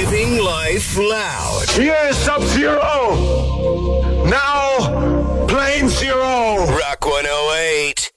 Living life loud. Here's Sub-Zero. Now, Plane Zero. Rock 108.